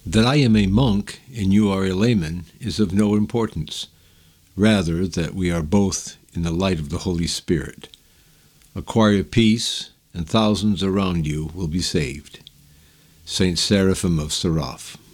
That I am a monk and you are a layman is of no importance. Rather, that we are both in the light of the Holy Spirit. Acquire peace, and thousands around you will be saved. Saint Seraphim of Sarov.